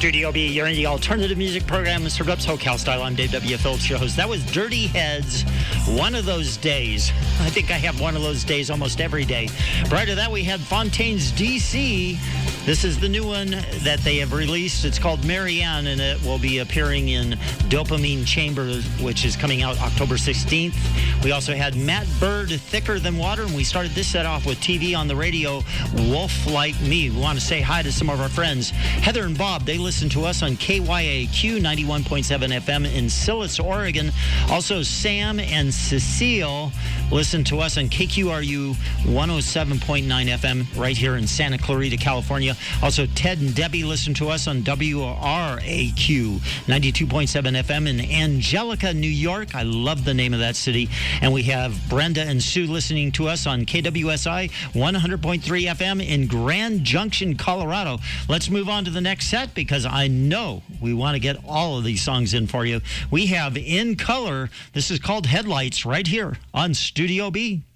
Studio B, you're in the alternative music program, Mr. Gups, SoCal Style. I'm Dave W. Phillips, your host. That was Dirty Heads, One of Those Days. I think I have one of those days almost every day. Prior to that, we had Fontaines DC. This is the new one that they have released. It's called Marianne, and it will be appearing in Dopamine Chamber, which is coming out October 16th. We also had Matt Bird, Thicker Than Water, and we started this set off with TV on the radio, Wolf Like Me. We want to say hi to some of our friends. Heather and Bob, they listen to us on KYAQ 91.7 FM in Sillis, Oregon. Also, Sam and Cecile listen to us on KQRU 107.9 FM right here in Santa Clarita, California. Also, Ted and Debbie listen to us on WRAQ 92.7 FM in Angelica, New York. I love the name of that city. And we have Brenda and Sue listening to us on KWSI 100.3 FM in Grand Junction, Colorado. Let's move on to the next set because I know we want to get all of these songs in for you. We have In Color. This is called Headlights right here on Studio B.